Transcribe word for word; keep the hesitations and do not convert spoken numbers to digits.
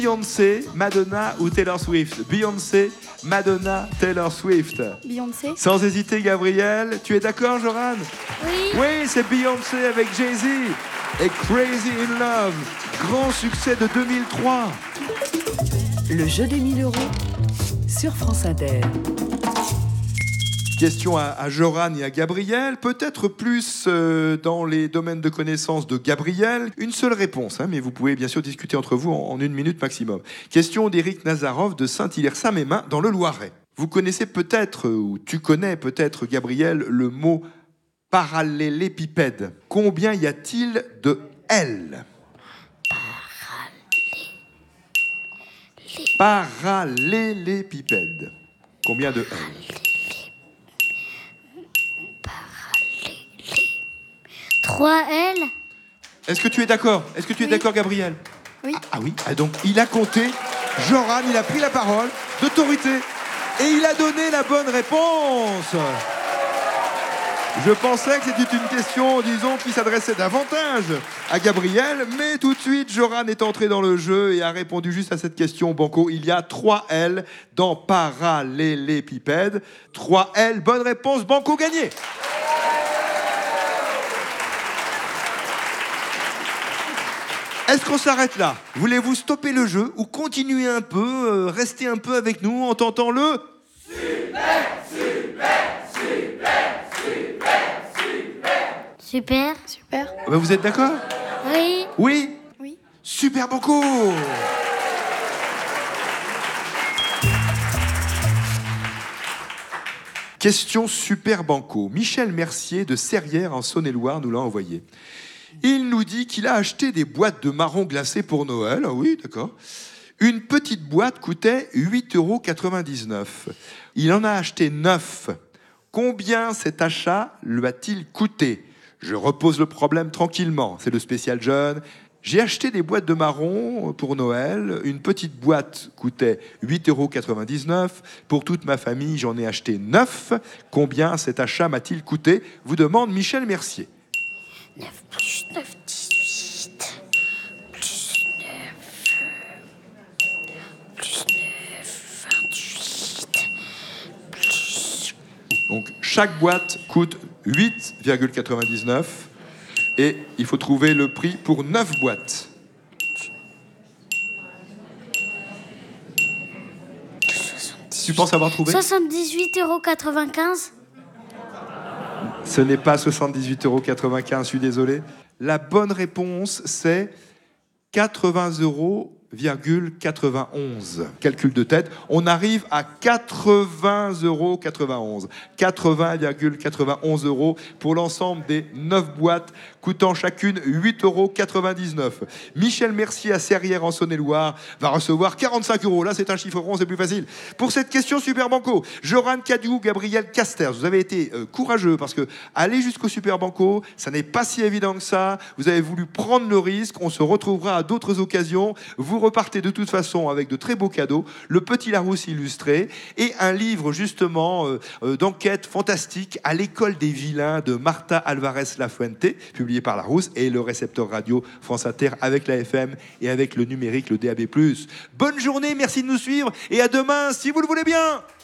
Beyoncé, Madonna ou Taylor Swift? Beyoncé, Madonna, Taylor Swift. Beyoncé. Sans hésiter, Gabriel. Tu es d'accord, Joran? Oui. Oui, c'est Beyoncé avec Jay-Z et Crazy in Love. Grand succès de deux mille trois. Le jeu des mille euros sur France Inter. Question à, à Joran et à Gabriel, peut-être plus euh, dans les domaines de connaissances de Gabriel. Une seule réponse, hein, mais vous pouvez bien sûr discuter entre vous en, en une minute maximum. Question d'Éric Nazarov de Saint-Hilaire-Saint-Mémin dans le Loiret. Vous connaissez peut-être, ou tu connais peut-être, Gabriel, le mot parallélépipède. Combien y a-t-il de L? Parallélépipède. Combien de L? trois L. Est-ce que tu es d'accord? Est-ce que tu es Oui. d'accord, Gabriel? Oui. Ah, ah oui. Ah, donc, il a compté. Joran, il a pris la parole d'autorité. Et il a donné la bonne réponse. Je pensais que c'était une question, disons, qui s'adressait davantage à Gabriel. Mais tout de suite, Joran est entré dans le jeu et a répondu juste à cette question. Banco, il y a trois L dans parallélépipède. trois L, bonne réponse. Banco, gagné. Est-ce qu'on s'arrête là? Voulez-vous stopper le jeu ou continuer un peu, euh, rester un peu avec nous en tentant le... Super. Super. Ah bah, vous êtes d'accord? Oui. Oui? Oui. Super Banco! Question Super Banco. Michel Mercier de Serrières en Saône-et-Loire nous l'a envoyé. Il nous dit qu'il a acheté des boîtes de marrons glacés pour Noël. Ah oui, d'accord. Une petite boîte coûtait huit euros quatre-vingt-dix-neuf. Il en a acheté neuf. Combien cet achat lui a-t-il coûté? Je repose le problème tranquillement. C'est le spécial jeune. J'ai acheté des boîtes de marrons pour Noël. Une petite boîte coûtait huit euros quatre-vingt-dix-neuf. Pour toute ma famille, j'en ai acheté neuf. Combien cet achat m'a-t-il coûté? Vous demande Michel Mercier. neuf plus neuf, dix-huit. Plus neuf. Plus neuf, vingt-huit. Plus... Donc, chaque boîte coûte huit virgule quatre-vingt-dix-neuf et il faut trouver le prix pour neuf boîtes. Tu penses avoir trouvé? soixante-dix-huit euros quatre-vingt-quinze. Ce n'est pas soixante-dix-huit euros quatre-vingt-quinze, je suis désolé. La bonne réponse, c'est quatre-vingts euros quatre-vingt-onze. Calcul de tête, on arrive à quatre-vingts euros quatre-vingt-onze. quatre-vingts virgule quatre-vingt-onze euros pour l'ensemble des neuf boîtes, coûtant chacune huit euros quatre-vingt-dix-neuf. Michel Mercier à Serrières en Saône-et-Loire va recevoir quarante-cinq euros. Là, c'est un chiffre rond, c'est plus facile. Pour cette question Super Banco, Joran Cadiou, Gabriel Casters, vous avez été euh, courageux parce que aller jusqu'au Super Banco, ça n'est pas si évident que ça. Vous avez voulu prendre le risque. On se retrouvera à d'autres occasions. Vous repartez de toute façon avec de très beaux cadeaux, le Petit Larousse illustré et un livre justement euh, euh, d'enquête fantastique à l'école des vilains de Marta Alvarez Lafuente, publié par Larousse, et le récepteur radio France Inter avec la F M et avec le numérique, le D A B plus. Bonne journée, merci de nous suivre et à demain si vous le voulez bien.